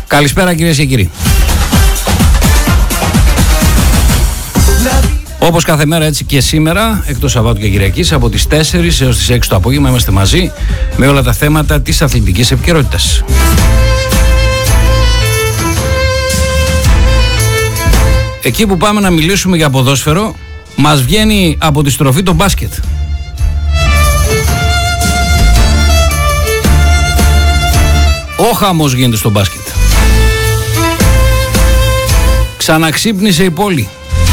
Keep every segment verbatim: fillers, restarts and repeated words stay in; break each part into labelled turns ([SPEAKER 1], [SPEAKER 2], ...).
[SPEAKER 1] Καλησπέρα κυρίες και κύριοι. Όπως κάθε μέρα, έτσι και σήμερα, εκτός Σαββάτου και Κυριακής, από τις τέσσερις έως τις έξι το απόγευμα είμαστε μαζί με όλα τα θέματα της αθλητικής επικαιρότητας. Εκεί που πάμε να μιλήσουμε για ποδόσφαιρο, μας βγαίνει από τη στροφή το μπάσκετ. Ο χαμός γίνεται στο μπάσκετ. Ξαναξύπνησε η πόλη.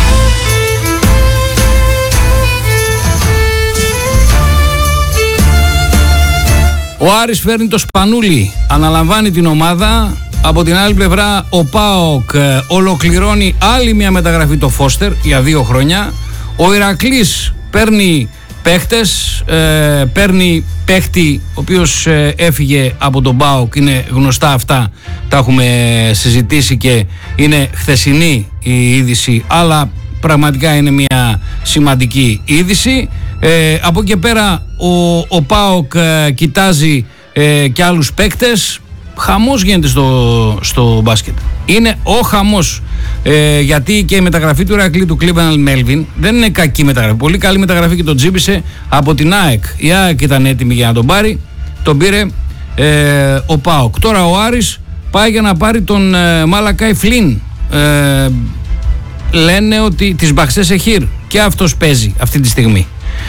[SPEAKER 1] Ο Άρης φέρνει το Σπανούλι, αναλαμβάνει την ομάδα. Από την άλλη πλευρά ο ΠΑΟΚ ολοκληρώνει άλλη μια μεταγραφή, το Φώστερ, για δύο χρόνια. Ο Ηρακλής παίρνει παίχτες, ε, παίρνει παίχτη ο οποίος ε, έφυγε από τον ΠΑΟΚ, είναι γνωστά αυτά, τα έχουμε συζητήσει και είναι χθεσινή η είδηση, αλλά πραγματικά είναι μια σημαντική είδηση. Ε, από εκεί πέρα ο, ο ΠΑΟΚ ε, κοιτάζει ε, και άλλους παίκτες. Χαμός γίνεται στο, στο μπάσκετ. Είναι ο χαμός. Ε, γιατί και η μεταγραφή του Ηρακλή του Cleveland Melvin δεν είναι κακή μεταγραφή. Πολύ καλή μεταγραφή και τον τζίμπησε από την ΑΕΚ. Η ΑΕΚ ήταν έτοιμη για να τον πάρει. Τον πήρε ε, ο ΠΑΟΚ. Τώρα ο Άρης πάει για να πάρει τον ε, Μαλακάι Φλίν. Ε, λένε ότι τις Μπαχσές Εχίρ. Και αυτός παίζει αυτή τη στιγμή.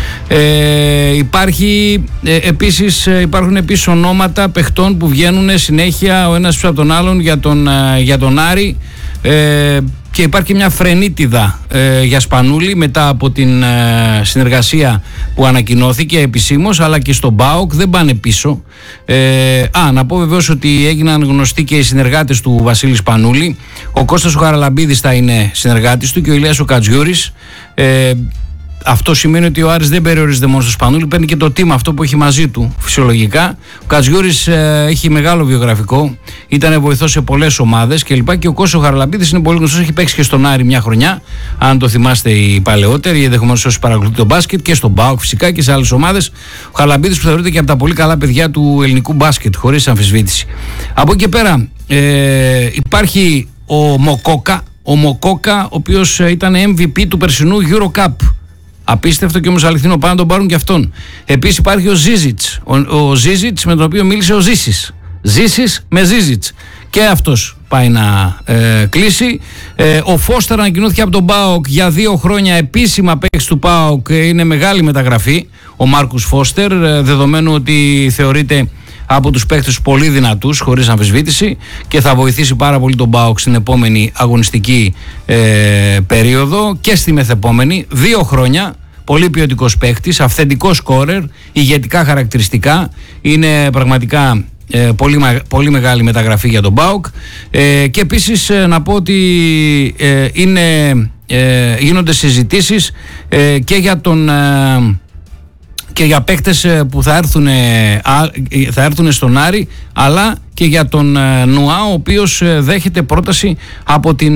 [SPEAKER 1] Ε, υπάρχει ε, επίσης, ε, υπάρχουν επίσης ονόματα παιχτών που βγαίνουν συνέχεια ο ένας από τον άλλον για τον, ε, για τον Άρη, ε, και υπάρχει μια φρενίτιδα ε, για Σπανούλη μετά από την ε, συνεργασία που ανακοινώθηκε επισήμως, αλλά και στον ΠΑΟΚ δεν πάνε πίσω. Ε, α, να πω βεβαίως ότι έγιναν γνωστοί και οι συνεργάτες του Βασίλη Σπανούλη. Ο Κώστας ο Χαραλαμπίδης θα είναι συνεργάτης του και ο Ηλίας ο Κατζιούρης. ε, Αυτό σημαίνει ότι ο Άρης δεν περιορίζεται μόνο στο Σπανούλη, παίρνει και το team αυτό που έχει μαζί του, φυσιολογικά. Ο Κατζιούρης ε, έχει μεγάλο βιογραφικό, ήταν βοηθός σε πολλές ομάδες κλπ. Και ο Κώστας ο Χαραλαμπίδης είναι πολύ γνωστός, έχει παίξει και στον Άρη μια χρονιά, αν το θυμάστε οι παλαιότεροι, ενδεχομένως όσοι παρακολουθούν τον μπάσκετ, και στον ΠΑΟΚ φυσικά και σε άλλες ομάδες. Ο Χαραλαμπίδης που θεωρείται και από τα πολύ καλά παιδιά του ελληνικού μπάσκετ, χωρίς αμφισβήτηση. Από εκεί και πέρα ε, υπάρχει ο Μοκόκα, ο Μοκόκα, ο οποίος ήταν εμ βι πι του περσινού EuroCup. Απίστευτο και όμως αληθινό, πάνε να τον πάρουν και αυτόν. Επίσης υπάρχει ο Ζίζιτς, ο, ο Ζίζιτς με τον οποίο μίλησε ο Ζήσης. Ζήσης με Ζίζιτς. Και αυτός πάει να ε, κλείσει. Ε, ο Φώστερ ανακοινώθηκε από τον ΠΑΟΚ για δύο χρόνια επίσημα παίκτης του ΠΑΟΚ. Είναι μεγάλη μεταγραφή ο Μάρκους Φώστερ, ε, δεδομένου ότι θεωρείται από τους παίκτες πολύ δυνατούς, χωρίς αμφισβήτηση, και θα βοηθήσει πάρα πολύ τον ΠΑΟΚ στην επόμενη αγωνιστική ε, περίοδο και στη μεθεπόμενη. Δύο χρόνια, πολύ ποιοτικός παίκτης, αυθεντικός σκόρερ, ηγετικά χαρακτηριστικά. Είναι πραγματικά ε, πολύ, πολύ μεγάλη μεταγραφή για τον ΠΑΟΚ. Ε, και επίσης ε, να πω ότι ε, είναι, ε, γίνονται συζητήσεις ε, και για τον... Ε, και για παίκτες που θα έρθουν, θα έρθουν στον Άρη, αλλά και για τον Νουά, ο οποίος δέχεται πρόταση από την